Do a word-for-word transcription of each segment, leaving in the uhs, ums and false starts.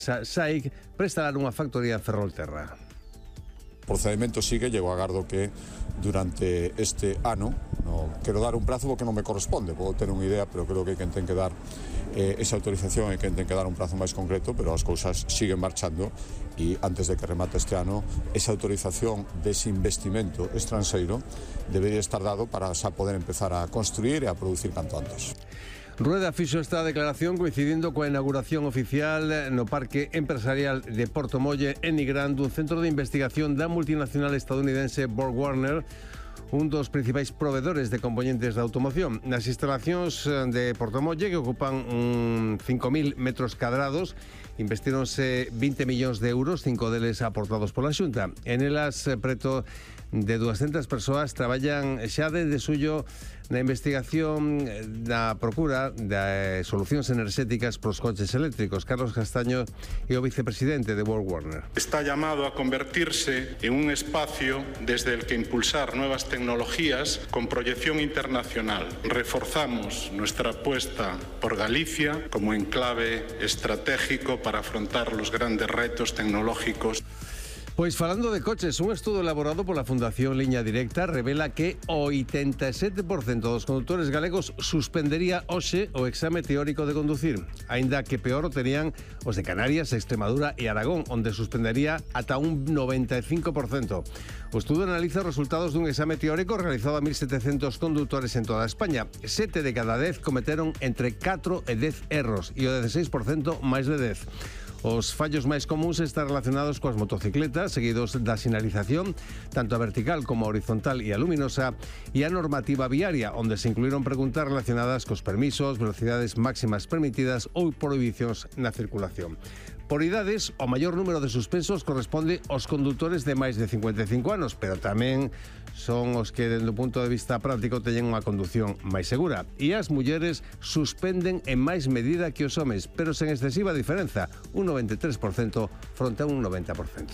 SAIC para instalar unha factoría en Ferrolterra. O procedimento sigue, llego agardo que durante este ano, no quero dar un prazo porque non me corresponde, podo ter unha idea, pero creo que quen ten que dar eh, esa autorización e quen ten que dar un prazo máis concreto, pero as cousas siguen marchando e antes de que remate este ano, esa autorización dese investimento estranxeiro debería estar dado para xa poder empezar a construir e a producir canto antes. Rueda fixo esta declaración coincidindo coa inauguración oficial no Parque Empresarial de Portomolle en Nigrán dun centro de investigación da multinacional estadounidense BorgWarner, un dos principais provedores de componentes de automoción. Nas instalacións de Portomolle, que ocupan un cinco mil metros cadrados, investíronse vinte millóns de euros, cinco deles aportados pola Xunta. En elas, preto de dúascentas persoas traballan xa desde suyo na investigación da procura de solucións enerxéticas pros coches eléctricos. Carlos Castaño é o vicepresidente de BorgWarner. Está llamado a convertirse en un espacio desde el que impulsar nuevas tecnologías con proyección internacional. Reforzamos nuestra apuesta por Galicia como enclave estratégico para afrontar los grandes retos tecnológicos. Pois falando de coches, un estudo elaborado pola Fundación Liña Directa revela que o oitenta e sete por cento dos condutores galegos suspendería hoxe o exame teórico de conducir, aínda que peor o terían os de Canarias, Extremadura e Aragón, onde suspendería ata un noventa e cinco por cento. O estudo analiza os resultados dun exame teórico realizado a mil setecentos condutores en toda España. Sete de cada dez cometeron entre catro e dez erros e o dezaseis por cento máis de dez. Os fallos máis comuns están relacionados coas motocicletas, seguidos da sinalización, tanto a vertical como a horizontal e a luminosa, e a normativa viaria, onde se incluíron preguntas relacionadas cos permisos, velocidades máximas permitidas ou prohibicións na circulación. Por idades, o maior número de suspensos corresponde aos condutores de máis de cincuenta e cinco anos, pero tamén son os que, dende o punto de vista práctico, teñen unha condución máis segura. E as mulleres suspenden en máis medida que os homes, pero sen excesiva diferenza, un noventa e tres por cento fronte a un noventa por cento.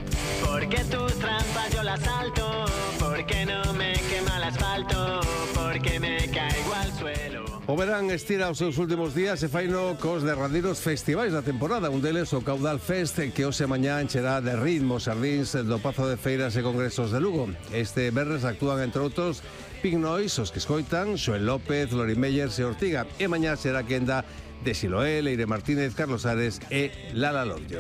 Porque tus trampas yo las salto, porque no me quema el asfalto, porque me caigo al suelo. O verán estira os seus últimos días e faino cos derradeiros festivais da temporada. Un deles o Caudal Fest, que hoxe mañá encherá de ritmo os xardíns do Pazo de Feiras e Congresos de Lugo. Este verres actúan, entre outros, Pink Noise, os que escoitan, Xoel López, Lori Meyers e Ortiga. E mañá será quenda de Siloé, Leire Martínez, Carlos Ares e Lala Lollo.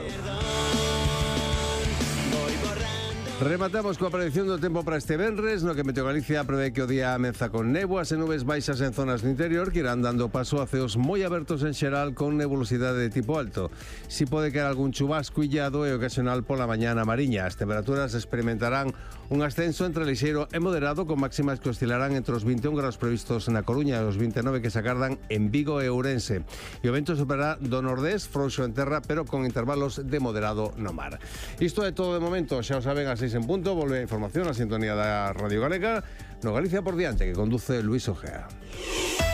Rematamos coa predicción do tempo para este venres, no que Meteo Galicia prevé que o día ameza con néboas e nubes baixas en zonas do interior que irán dando paso a ceos moi abertos en xeral con nebulosidade de tipo alto. Si pode caer algún chubasco illado e ocasional pola mañá na Mariña. As temperaturas experimentarán un ascenso entre lixeiro e moderado con máximas que oscilarán entre os vinte e un graus previstos na Coruña e os vinte e nove que se agardan en Vigo e Ourense. E o vento superará do nordés, frouxo en terra, pero con intervalos de moderado no mar. Isto é todo de momento, xa o saben, a seis en punto, volve a información a sintonía da Radio Galega, no Galicia por diante, que conduce Luis Ojea.